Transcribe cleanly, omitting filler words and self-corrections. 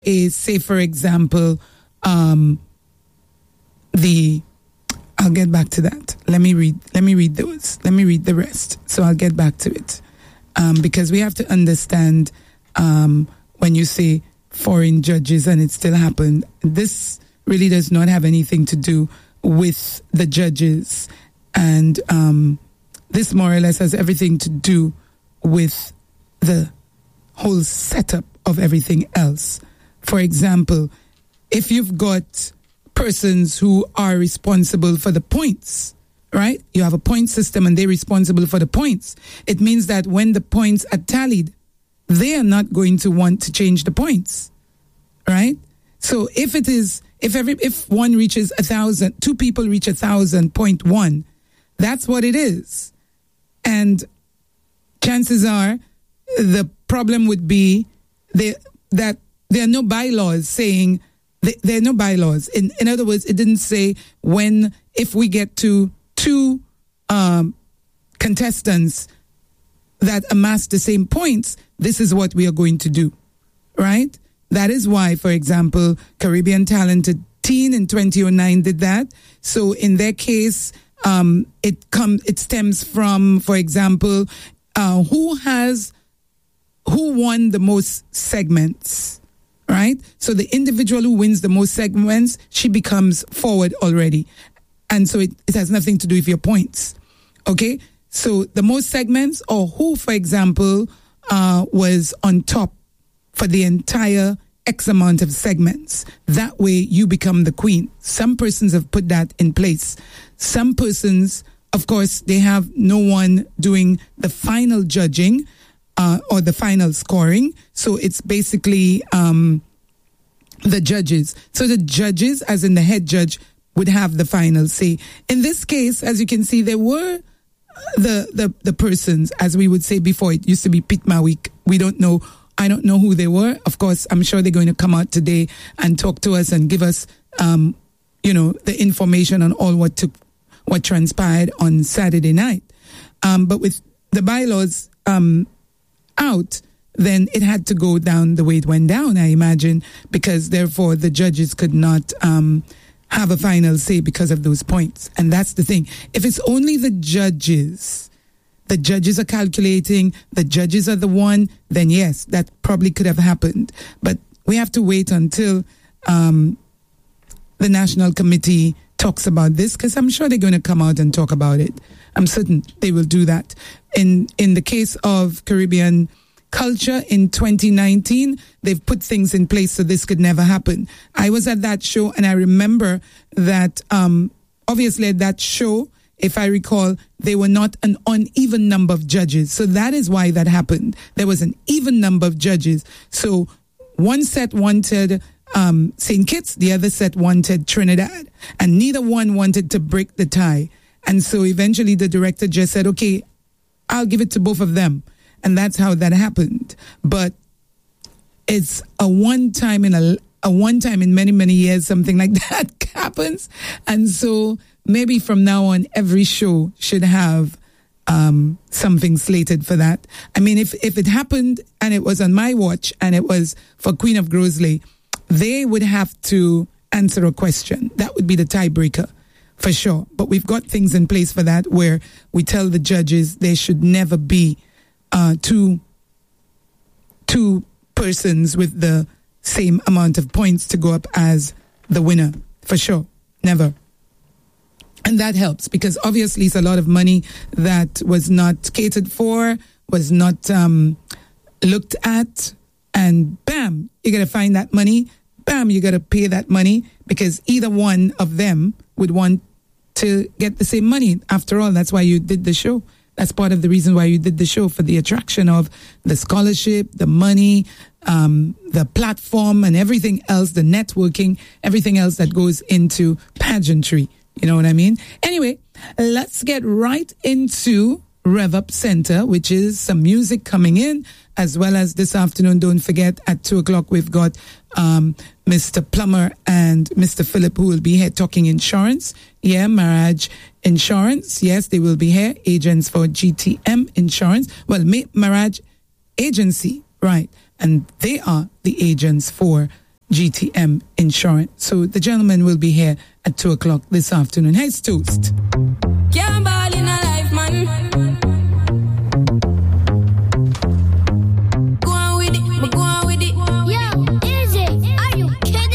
is, say, for example, I'll get back to that. Let me read those. Let me read the rest. So I'll get back to it. Because we have to understand when you say foreign judges and it still happened, this really does not have anything to do with the judges. And this more or less has everything to do with the whole setup of everything else. For example, if you've got persons who are responsible for the points, right? You have a point system and they're responsible for the points. It means that when the points are tallied, they are not going to want to change the points, right? So if one reaches 1,000, two people reach 1,000.1, that's what it is. And chances are the problem would be that there are no bylaws saying, there are no bylaws. In other words, it didn't say if we get to two contestants that amass the same points, this is what we are going to do, right? That is why, for example, Caribbean Talented Teen in 2009 did that. So in their case, it stems from, for example, who won the most segments, right? So the individual who wins the most segments, she becomes forward already. And so it has nothing to do with your points. Okay? So the most segments, or who, for example, was on top for the entire X amount of segments. That way you become the queen. Some persons have put that in place. Some persons, of course, they have no one doing the final judging or the final scoring. So it's basically the judges. So the judges, as in the head judge, would have the final say. In this case, as you can see, there were the persons, as we would say before. It used to be Pitma Week. We don't know. I don't know who they were. Of course, I'm sure they're going to come out today and talk to us and give us, the information on all what transpired on Saturday night. But with the bylaws out, then it had to go down the way it went down, I imagine, because therefore the judges could not have a final say because of those points. And that's the thing. If it's only the judges are calculating, the judges are the one, then yes, that probably could have happened. But we have to wait until the National Committee talks about this, because I'm sure they're going to come out and talk about it. I'm certain they will do that. In the case of Caribbean Culture in 2019, they've put things in place so this could never happen. I was at that show and I remember that obviously at that show, if I recall, they were not an uneven number of judges. So that is why that happened. There was an even number of judges. So one set wanted St. Kitts, the other set wanted Trinidad, and neither one wanted to break the tie. And so eventually the director just said, okay, I'll give it to both of them. And that's how that happened. But it's a one time in many, many years, something like that happens. And so maybe from now on, every show should have something slated for that. I mean, if it happened and it was on my watch and it was for Queen of Grosley, they would have to answer a question. That would be the tiebreaker for sure. But we've got things in place for that, where we tell the judges there should never be two persons with the same amount of points to go up as the winner, for sure. Never. And that helps, because obviously it's a lot of money that was not catered for, was not looked at, and bam, you got to find that money. Bam, you got to pay that money, because either one of them would want to get the same money. After all, that's why you did the show. That's part of the reason why you did the show, for the attraction of the scholarship, the money, the platform, and everything else, the networking, everything else that goes into pageantry. You know what I mean? Anyway, let's get right into Rev Up Center, which is some music coming in, as well as this afternoon. Don't forget, at 2:00 we've got Mr. Plummer and Mr. Philip, who will be here talking insurance. Yeah, Maraj Insurance. Yes, they will be here. Agents for GTM Insurance. Well, Maraj Agency, right? And they are the agents for GTM Insurance. So the gentleman will be here at 2:00 this afternoon. Here's Toast.